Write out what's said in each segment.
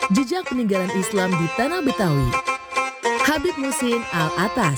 Jejak peninggalan Islam di Tanah Betawi. Habib Muhsin Al-Atas.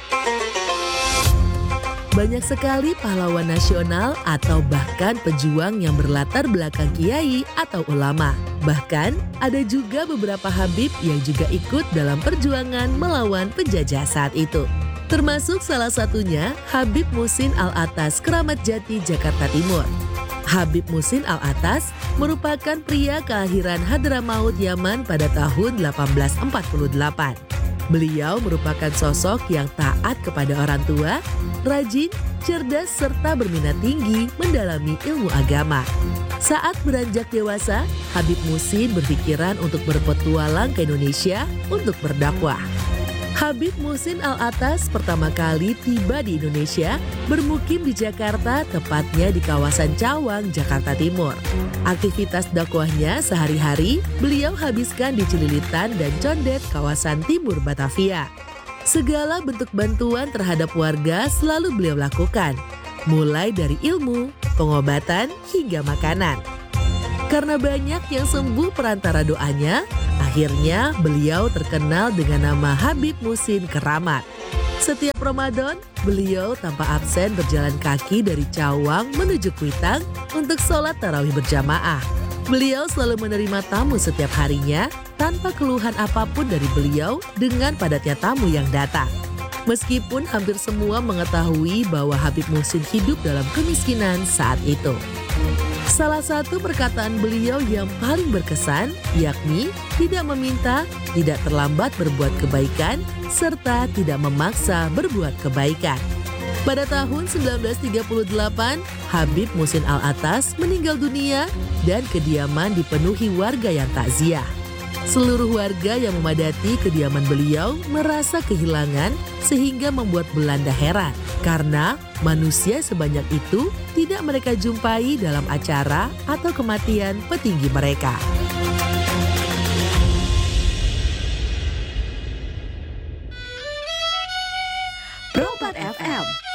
Banyak sekali pahlawan nasional atau bahkan pejuang yang berlatar belakang kiai atau ulama. Bahkan ada juga beberapa Habib yang juga ikut dalam perjuangan melawan penjajah saat itu. Termasuk salah satunya Habib Muhsin Al-Atas Keramat Jati, Jakarta Timur. Habib Muhsin Al-Atas merupakan pria kelahiran Hadramaut, Yaman pada tahun 1848. Beliau merupakan sosok yang taat kepada orang tua, rajin, cerdas, serta berminat tinggi mendalami ilmu agama. Saat beranjak dewasa, Habib Muhsin berpikiran untuk berpetualang ke Indonesia untuk berdakwah. Habib Muhsin Al-Atas pertama kali tiba di Indonesia, bermukim di Jakarta, tepatnya di kawasan Cawang, Jakarta Timur. Aktivitas dakwahnya sehari-hari beliau habiskan di Cililitan dan Condet, kawasan timur Batavia. Segala bentuk bantuan terhadap warga selalu beliau lakukan, mulai dari ilmu, pengobatan, hingga makanan. Karena banyak yang sembuh perantara doanya, akhirnya beliau terkenal dengan nama Habib Muhsin Keramat. Setiap Ramadan, beliau tanpa absen berjalan kaki dari Cawang menuju Kuitang untuk sholat tarawih berjamaah. Beliau selalu menerima tamu setiap harinya tanpa keluhan apapun dari beliau dengan padatnya tamu yang datang. Meskipun hampir semua mengetahui bahwa Habib Muhsin hidup dalam kemiskinan saat itu. Salah satu perkataan beliau yang paling berkesan yakni tidak meminta, tidak terlambat berbuat kebaikan, serta tidak memaksa berbuat kebaikan. Pada tahun 1938, Habib Muhsin Al-Atas meninggal dunia dan kediaman dipenuhi warga yang takziah. Seluruh warga yang memadati kediaman beliau merasa kehilangan sehingga membuat Belanda heran karena manusia sebanyak itu tidak mereka jumpai dalam acara atau kematian petinggi mereka. Pro 4 FM